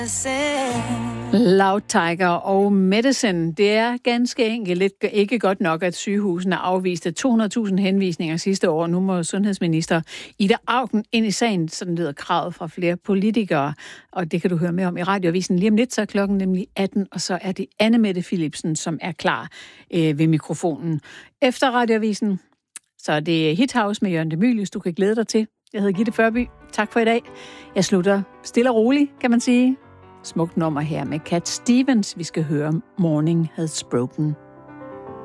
Loud Tiger og Medicine. Det er ganske enkelt ikke godt nok, at sygehusene afviste 200.000 henvisninger sidste år. Nu må sundhedsminister Ida Auken ind i sagen, sådan lyder kravet fra flere politikere. Og det kan du høre mere om i radioavisen lige om lidt, så er klokken nemlig 18, og så er det Anne Mette Philipsen, som er klar ved mikrofonen. Efter radioavisen, så er det Hit House med Jørgen de Mylius, du kan glæde dig til. Jeg hedder Gitte Førby. Tak for i dag. Jeg slutter stille og roligt, kan man sige. Smukt nummer her med Cat Stevens. Vi skal høre Morning Has Broken.